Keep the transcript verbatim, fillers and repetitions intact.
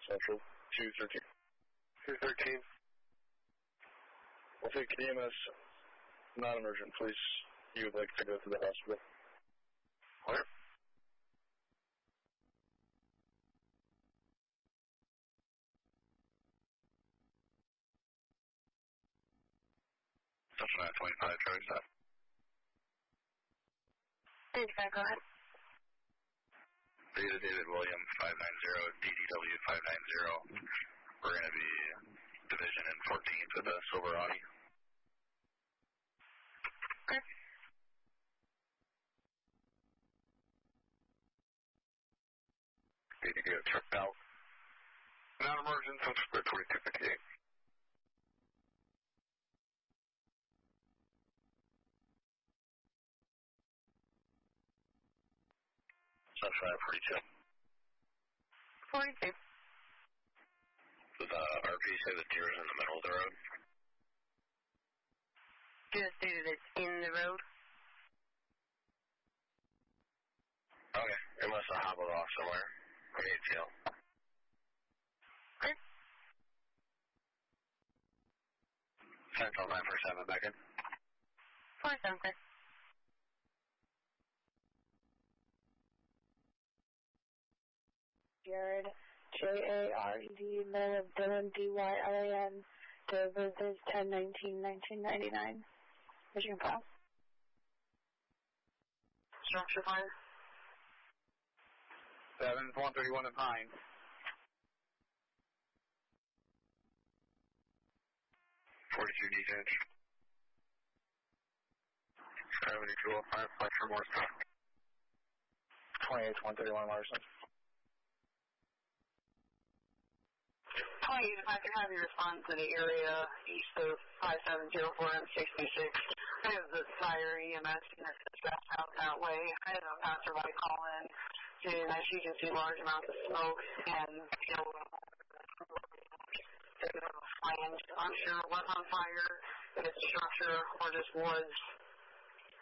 Central, two thirteen. two thirteen. We'll take E M S, non-emergent, please. You would like to go to the hospital. Where? Cincinnati twenty-five, Charlie Stop. twenty-five, go ahead. Beta David William five nine zero, D D W five nine zero. We're going to be division in fourteenth with a silver Audi. Okay. Need to get checked out. Non-emergent, Central Square twenty-two fifty-eight. Sunshine forty-two. forty-two. Does the R P say the deer is in the middle of the road? Just say that it's in the road. Okay, it must have hobbled off somewhere. Great deal. Okay. Central nine four seven, back in. four seven, okay. Jared, J A R E D, middle of Dylan, D Y L A N, the visit is ten nineteen nineteen ninety-nine. Mission file. Structure fire. seven, one thirty-one and nine. forty-two detach. Gravity two oh five, flight for more stuff. twenty-eight, one thirty-one, Larson. twenty-eight, if I could have you respond to the area east of five seven zero four and sixty-six. I have the Sire E M S and it's dispatched out that way. I had a passerby call in, and as you can see, large amounts of smoke and, you know, flange. I'm sure it was on fire, if it's a structure or just woods.